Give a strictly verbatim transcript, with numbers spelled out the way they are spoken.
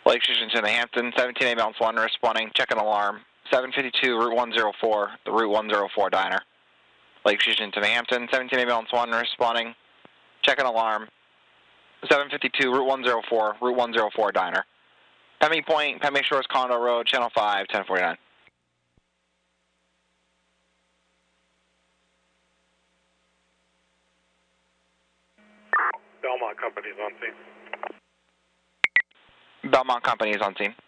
Lake Station to the Hampton, seventeen A Balance one responding, check an alarm, seven fifty-two Route one oh four, the Route one oh four diner. Lake Station to the Hampton, seventeen A Balance one responding, check an alarm, seven fifty-two Route one oh four, Route one oh four diner. Pemmy Point, Pemmy Shores Condo Road, Channel five, ten forty-nine. Belmont Company's on scene. Belmont Company is on scene.